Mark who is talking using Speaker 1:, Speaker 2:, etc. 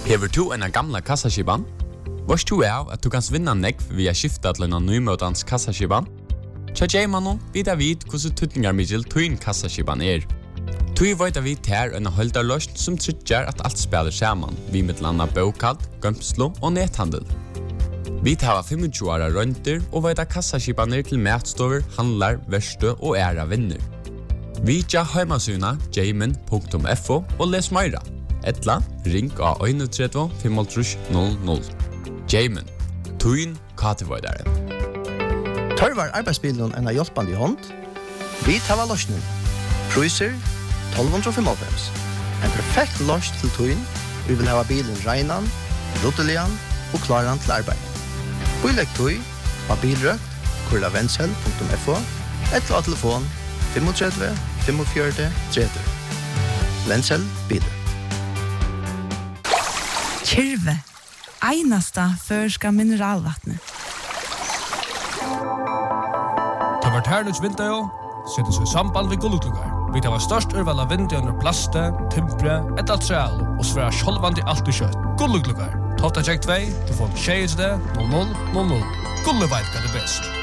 Speaker 1: Hever du en gamla kassaskiban? Varst du av at du kan vinna nekv via skifta til en nymøtans kassaskiban? Tja J-mannen vidar vid hvordan tutningarmiddel tuin kassaskiban Tui veit vi ter en holdarløst som tryggjar at alt spiller saman, vi mittlanda bokald, gømslo og nethandel. Vi tar 25 åra rønter og veit kassaskibaner til matstover, handlar, verstø og æra vinner. Vi tja heimasuna jamin.fo og les meira. Etla, ring av 31 500. Jamin, tuin katevoidaren.
Speaker 2: Tørvar arbeidsbilen en hjelpande hånd. Vi tar løsning. Priser 1295. En perfekt løs til tuin. Vi vil ha bilen reinan, luttelian og klaran til arbeid. Bilegg tui av bilrøkt, kurlavensel.fo, eller av telefon 35 45 30. Vensel biler.
Speaker 3: Kyrve, einasta førska mineralvattnet.
Speaker 4: Det var tærnuts vinter jo, setter seg samband ved gulluklugar. Vi tar størst urval av vinter under plaste, timpre, et altreal, og sværa sjolvandi alt og kjøtt. Gulluklugar. Tofta check 2, telefon 6 00 00. Gulleveit kan det best.